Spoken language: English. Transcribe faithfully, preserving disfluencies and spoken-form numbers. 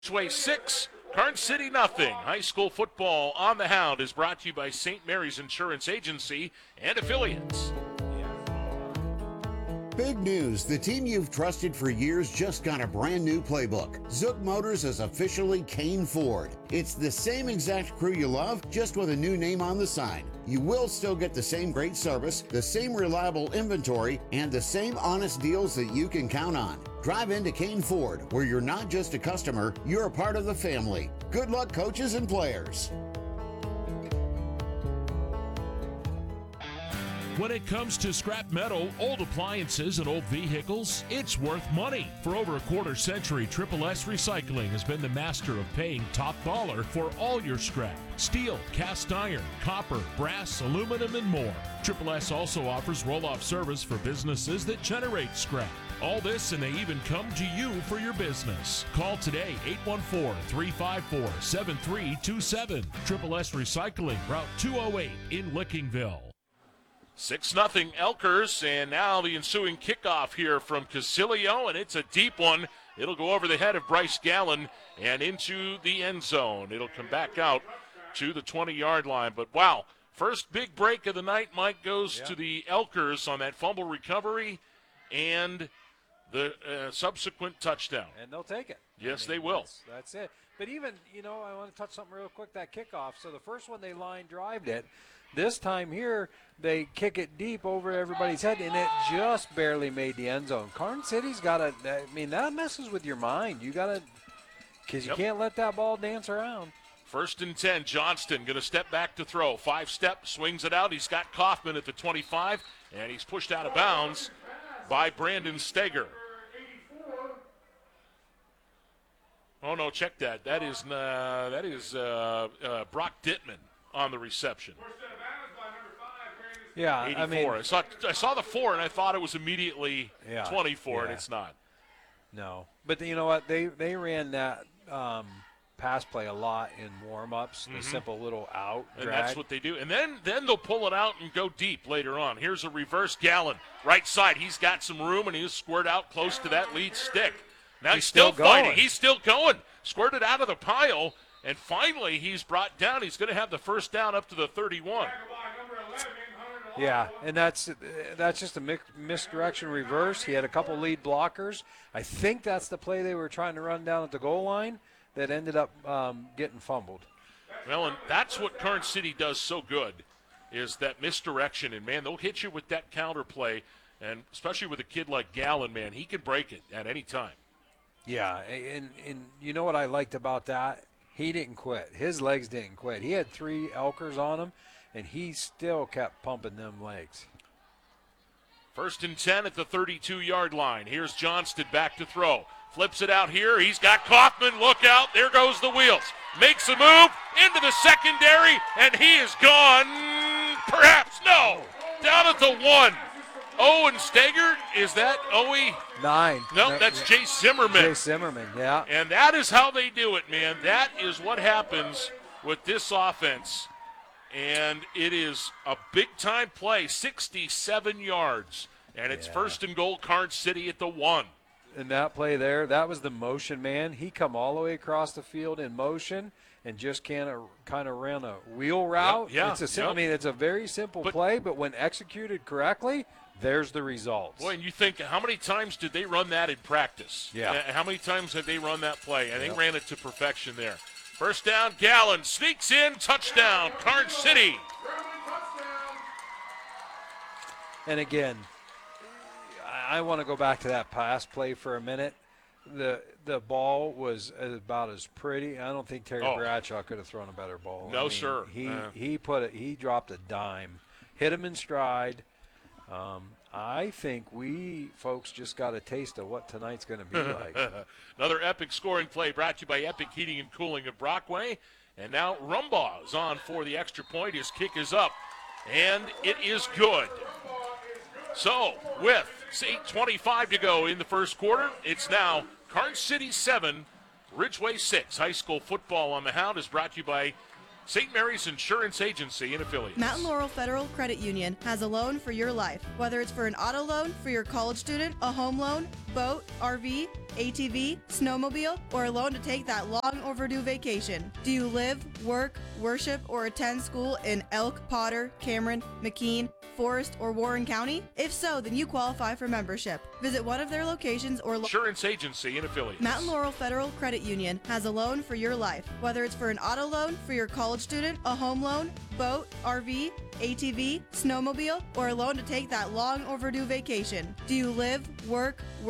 Ridgeway six, Karn City nothing. High school football on the Hound is brought to you by Saint Mary's Insurance Agency and affiliates. Big news. The team you've trusted for years just got a brand new playbook. Zook Motors is officially Kane Ford. It's the same exact crew you love, just with a new name on the side. You will still get the same great service, the same reliable inventory, and the same honest deals that you can count on. Drive into Kane Ford, where you're not just a customer, you're a part of the family. Good luck, coaches and players. When it comes to scrap metal, old appliances, and old vehicles, it's worth money. For over a quarter century, Triple S Recycling has been the master of paying top dollar for all your scrap. Steel, cast iron, copper, brass, aluminum, and more. Triple S also offers roll-off service for businesses that generate scrap. All this, and they even come to you for your business. Call today, eight one four, three five four, seven three two seven. Triple S Recycling, Route two oh eight in Lickingville. six nothing Elkers, and now the ensuing kickoff here from Casilio, and it's a deep one. It'll go over the head of Bryce Gallen and into the end zone. It'll come back out to the twenty-yard line. But, wow, first big break of the night, Mike, goes yeah. to the Elkers on that fumble recovery and the uh, subsequent touchdown. And they'll take it. Yes, I mean, they will. That's, that's it. But even, you know, I want to touch something real quick, that kickoff. So the first one they line drived it. This time here, they kick it deep over everybody's head, and it just barely made the end zone. Karn City's got to, I mean, that messes with your mind. You got to, because you yep. can't let that ball dance around. First and ten, Johnston going to step back to throw. Five step, swings it out. He's got Kaufman at the twenty-five, and he's pushed out of bounds by Brandon Steger. Oh, no, check that. That is, uh, that is uh, uh, Brock Dittman on the reception. Yeah, eighty-four. I mean, I saw, I saw the four, and I thought it was immediately yeah, twenty-four, yeah. and it's not. No, but you know what? They they ran that um, pass play a lot in warm-ups, the mm-hmm. simple little out and drag. that's what they do. And then then they'll pull it out and go deep later on. Here's a reverse Gallen, right side. He's got some room, and he's squared out close to that lead stick. Now he's, he's still, still fighting. Going. He's still going. Squirted out of the pile, and finally he's brought down. He's going to have the first down up to the thirty-one. Yeah, and that's that's just a misdirection reverse. He had a couple lead blockers. I think that's the play they were trying to run down at the goal line that ended up um, getting fumbled. Well, and that's what Karn City does so good, is that misdirection. And, man, they'll hit you with that counter play, and especially with a kid like Gallen, man, he can break it at any time. Yeah, and, and you know what I liked about that? He didn't quit. His legs didn't quit. He had three Elkers on him, and he still kept pumping them legs. First and ten at the thirty-two-yard line. Here's Johnston back to throw. Flips it out here. He's got Kaufman. Look out. There goes the wheels. Makes a move into the secondary, and he is gone. Perhaps. No. Down at the one. Owen Steger, is that Owie? Nine. No, no that's yeah. Jay Zimmerman. Jay Zimmerman, yeah. And that is how they do it, man. That is what happens with this offense. And it is a big-time play, sixty-seven yards. And it's yeah. first and goal, Karn City at the one. And that play there, that was the motion man. He come all the way across the field in motion and just kind of kind of ran a wheel route. Yep, yeah, it's a sim- yep. I mean, it's a very simple but, play, but when executed correctly, there's the results. Boy, and you think, how many times did they run that in practice? Yeah. Uh, how many times have they run that play? And yep. they ran it to perfection there. First down, Gallen sneaks in, touchdown, Karn City. And again, I, I want to go back to that pass play for a minute. The the ball was about as pretty. I don't think Terry oh. Bradshaw could have thrown a better ball. No, I mean, sir. He uh. he put it. He dropped a dime, hit him in stride. Um, I think we folks just got a taste of what tonight's going to be like. Another epic scoring play brought to you by Epic Heating and Cooling of Brockway. And now Rumbaugh is on for the extra point. His kick is up, and it is good. So with eight twenty-five to go in the first quarter, it's now Karn City seven, Ridgeway six. High school football on the Hound is brought to you by Saint Mary's Insurance Agency and affiliates. Mountain Laurel Federal Credit Union has a loan for your life. Whether it's for an auto loan for your college student, a home loan, boat, R V, A T V, snowmobile, or a loan to take that long overdue vacation. Do you live, work, worship, or attend school in Elk, Potter, Cameron, McKean, Forest, or Warren County? If so, then you qualify for membership. Visit one of their locations or lo- Insurance Agency and affiliates. Mountain Laurel Federal Credit Union has a loan for your life. Whether it's for an auto loan for your college student, a home loan, boat, R V, A T V, snowmobile, or a loan to take that long overdue vacation. Do you live, work, work